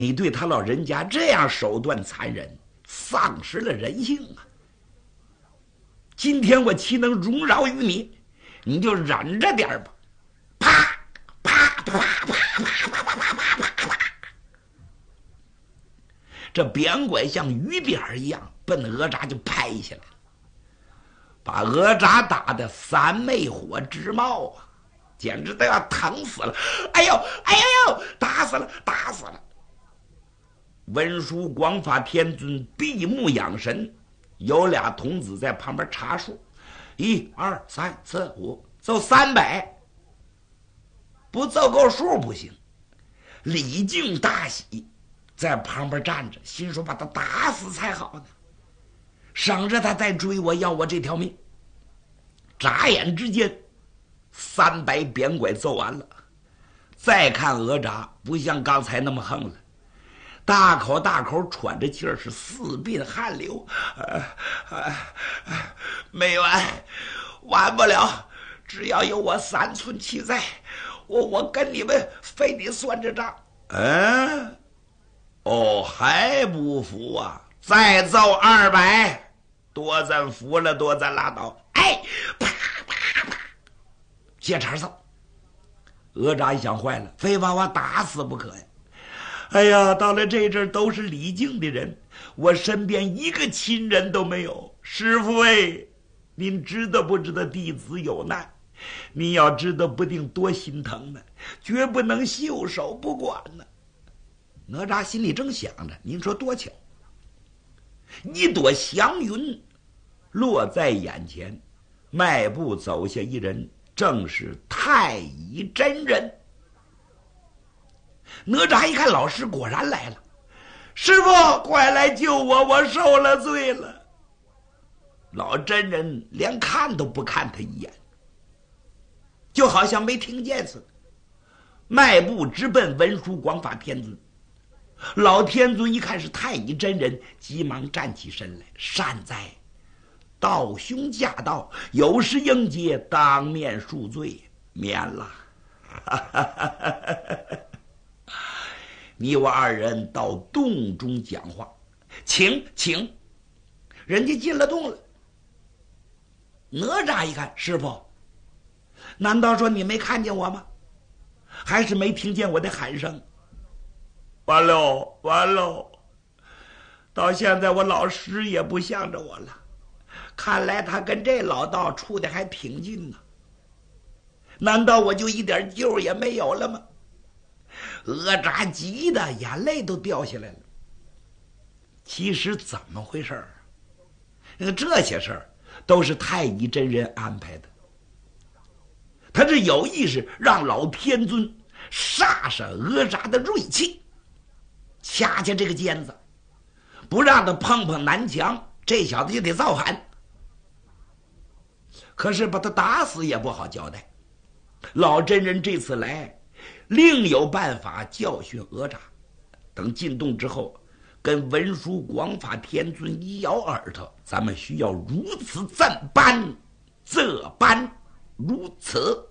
你对他老人家这样手段残忍，丧失了人性啊！今天我岂能容饶于你？你就忍着点吧！啪啪啪啪啪啪啪啪啪！这扁拐像雨点一样奔哪吒就拍下来，把哪吒打得三昧火直冒啊，简直都要疼死了！哎呦哎呦，打死了打死了！文殊广法天尊闭目养神，有俩童子在旁边查数，1、2、3、4、5，奏300，不奏够数不行。李靖大喜，在旁边站着，心说把他打死才好呢，省着他再追我，要我这条命。眨眼之间，300扁拐奏完了。再看哪吒，不像刚才那么横了，大口大口喘着气儿，是四鬓汗流。没完，完不了！只要有我3寸气在，我跟你们非得算这账。还不服啊？再奏200，多咱服了，多咱拉倒。哎，啪啪啪，接茬奏。哪吒一想，坏了，非把我打死不可呀！哎呀，到了这阵都是李靖的人，我身边一个亲人都没有。师父哎，您知道不知道弟子有难？您要知道，不定多心疼呢，绝不能袖手不管呢。哪吒心里正想着，您说多巧，一朵祥云落在眼前，迈步走下一人，正是太乙真人。哪吒一看老师果然来了，师父快来救我，我受了罪了。老真人连看都不看他一眼，就好像没听见似的，迈步直奔文殊广法天尊。老天尊一看是太乙真人，急忙站起身来，善哉，道兄驾到，有失应接，当面恕罪，免了。你我二人到洞中讲话，请。人家进了洞了。哪吒一看，师父，难道说你没看见我吗？还是没听见我的喊声？完喽！到现在我老师也不向着我了，看来他跟这老道处的还挺近呢。难道我就一点救也没有了吗？哪吒急的眼泪都掉下来了。其实怎么回事这些事儿都是太乙真人安排的，他这有意识让老天尊煞哪吒的锐气，掐这个尖子，不让他碰碰南墙，这小子就得造反。可是把他打死也不好交代，老真人这次来另有办法教训哪吒。等进洞之后，跟文殊广法天尊一咬耳朵，咱们需要如此这般如此。